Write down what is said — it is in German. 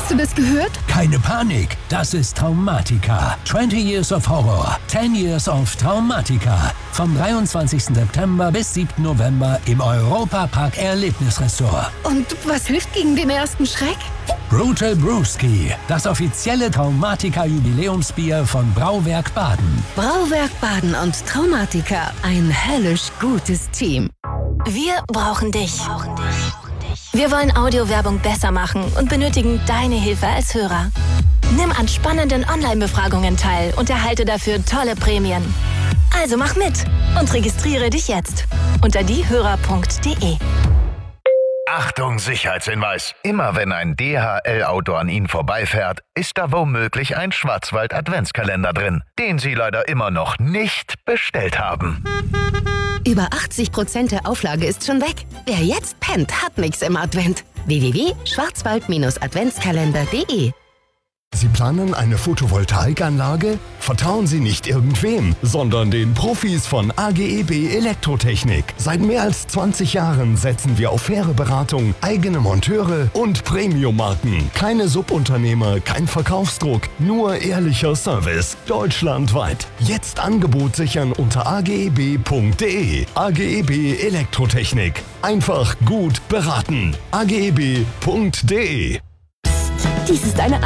Hast du das gehört? Keine Panik, das ist Traumatica. 20 Years of Horror, 10 Years of Traumatica. Vom 23. September bis 7. November im Europa-Park Erlebnisressort. Und was hilft gegen den ersten Schreck? Brutal Brewski, das offizielle Traumatica-Jubiläumsbier von Brauwerk Baden. Brauwerk Baden und Traumatica, ein höllisch gutes Team. Wir brauchen dich. Wir wollen Audiowerbung besser machen und benötigen deine Hilfe als Hörer. Nimm an spannenden Online-Befragungen teil und erhalte dafür tolle Prämien. Also mach mit und registriere dich jetzt unter diehörer.de. Achtung, Sicherheitshinweis. Immer wenn ein DHL-Auto an Ihnen vorbeifährt, ist da womöglich ein Schwarzwald-Adventskalender drin, den Sie leider immer noch nicht bestellt haben. Über 80% der Auflage ist schon weg. Wer jetzt pennt, hat nix im Advent. www.schwarzwald-adventskalender.de. Sie planen eine Photovoltaikanlage? Vertrauen Sie nicht irgendwem, sondern den Profis von AGEB Elektrotechnik. Seit mehr als 20 Jahren setzen wir auf faire Beratung, eigene Monteure und Premium-Marken. Keine Subunternehmer, kein Verkaufsdruck, nur ehrlicher Service. Deutschlandweit. Jetzt Angebot sichern unter ageb.de. AGEB Elektrotechnik. Einfach gut beraten. ageb.de. Dies ist eine